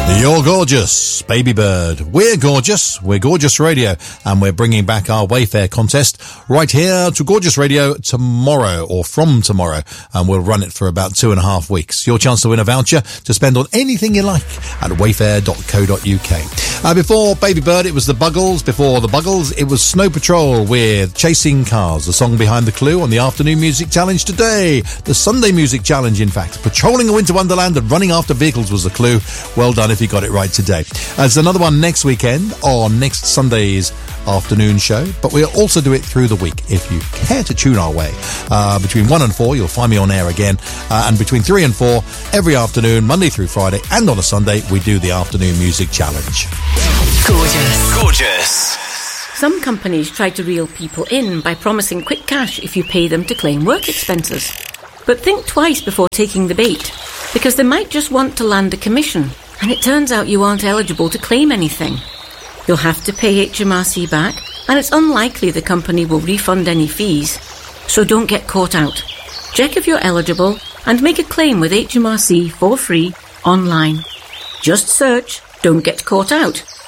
You're gorgeous, Baby Bird. We're Gorgeous Radio, and we're bringing back our Wayfair contest right here to Gorgeous Radio tomorrow, or from tomorrow, and we'll run it for about 2.5 weeks. Your chance to win a voucher to spend on anything you like at wayfair.co.uk. Before Baby Bird, it was the Buggles. Before the Buggles, it was Snow Patrol with Chasing Cars, the song behind the clue on the Afternoon Music Challenge today. The Sunday Music Challenge, in fact. Patrolling a winter wonderland and running after vehicles was the clue. Well done if you got it right today. There's another one next weekend on next Sunday's afternoon show, but we'll also do it through the week if you care to tune our way. Between 1 and 4, you'll find me on air again, and between 3 and 4, every afternoon, Monday through Friday, and on a Sunday, we do the Afternoon Music Challenge. Gorgeous. Some companies try to reel people in by promising quick cash if you pay them to claim work expenses. But think twice before taking the bait, because they might just want to land a commission, and it turns out you aren't eligible to claim anything. You'll have to pay HMRC back, and it's unlikely the company will refund any fees. So don't get caught out. Check if you're eligible and make a claim with HMRC for free online. Just search "Don't Get Caught Out"